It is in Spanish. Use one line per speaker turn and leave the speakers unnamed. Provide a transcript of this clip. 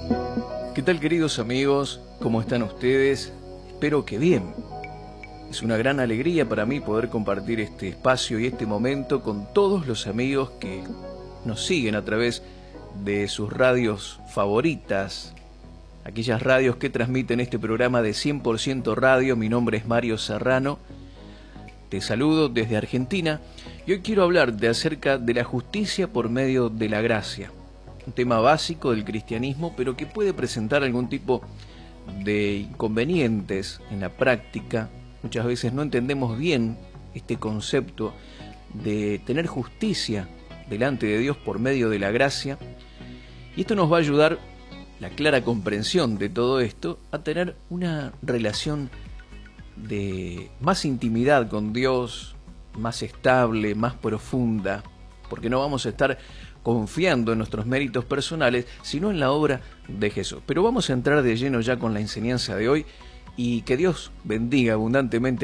¿Qué tal, queridos amigos? ¿Cómo están ustedes? Espero que bien. Es una gran alegría para mí poder compartir este espacio y este momento con todos los amigos que nos siguen a través de sus radios favoritas, aquellas radios que transmiten este programa de 100% Radio. Mi nombre es Mario Serrano, te saludo desde Argentina y hoy quiero hablarte acerca de la justicia por medio de la gracia. Un tema básico del cristianismo, pero que puede presentar algún tipo de inconvenientes en la práctica. Muchas veces no entendemos bien este concepto de tener justicia delante de Dios por medio de la gracia, y esto nos va a ayudar, la clara comprensión de todo esto, a tener una relación de más intimidad con Dios, más estable, más profunda, porque no vamos a estar confiando en nuestros méritos personales, sino en la obra de Jesús. Pero vamos a entrar de lleno ya con la enseñanza de hoy, y que Dios bendiga abundantemente